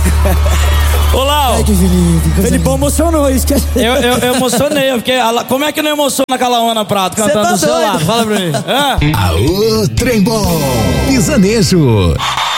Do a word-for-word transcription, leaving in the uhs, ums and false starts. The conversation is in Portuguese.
Ô, Lau. Ai, que Felipe. Felipão emocionou, esquece. Eu, eu, eu emocionei, porque a, como é que não emociona aquela Ana Prato cantando tá do seu doido. lado? Fala pra mim. É? Aô, trem bom, pisanejo.